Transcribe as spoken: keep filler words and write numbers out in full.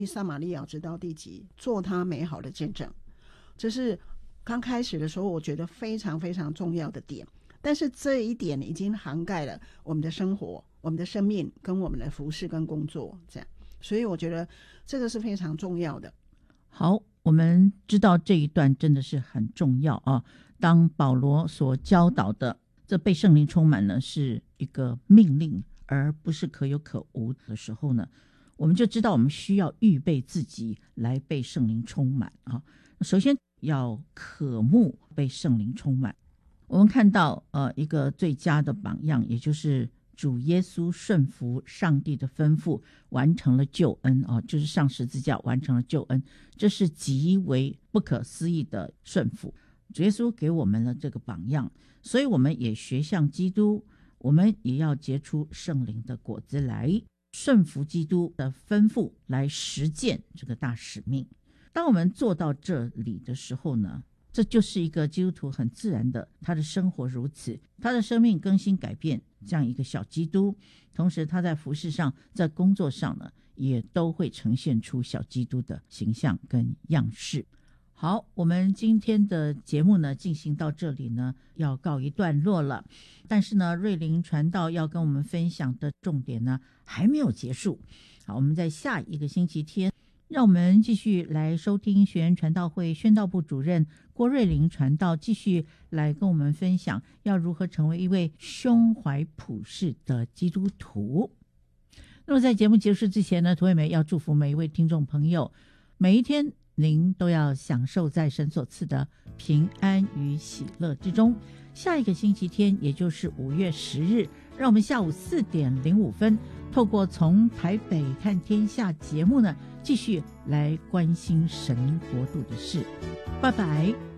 撒玛利亚直到地极，做他美好的见证。这是刚开始的时候我觉得非常非常重要的点，但是这一点已经涵盖了我们的生活、我们的生命跟我们的服事跟工作，这样，所以我觉得这个是非常重要的。 好，我们知道这一段真的是很重要啊。当保罗所教导的这被圣灵充满呢是一个命令而不是可有可无的时候呢，我们就知道我们需要预备自己来被圣灵充满啊。首先要渴慕被圣灵充满。我们看到呃一个最佳的榜样，也就是主耶稣顺服上帝的吩咐，完成了救恩啊，就是上十字架完成了救恩，这是极为不可思议的顺服。主耶稣给我们了这个榜样，所以我们也学像基督，我们也要结出圣灵的果子来，顺服基督的吩咐，来实践这个大使命。当我们做到这里的时候呢，这就是一个基督徒很自然的，他的生活如此，他的生命更新改变，这样一个小基督，同时他在服事上，在工作上呢，也都会呈现出小基督的形象跟样式。好，我们今天的节目呢进行到这里呢要告一段落了，但是呢瑞灵传道要跟我们分享的重点呢还没有结束。好，我们在下一个星期天，让我们继续来收听学园传道会宣道部主任郭瑞灵传道继续来跟我们分享要如何成为一位胸怀普世的基督徒。那么在节目结束之前呢，涂惠美要祝福每一位听众朋友，每一天您都要享受在神所赐的平安与喜乐之中。下一个星期天，也就是五月十日，让我们下午四点零五分，透过从台北看天下节目呢，继续来关心神国度的事。拜拜。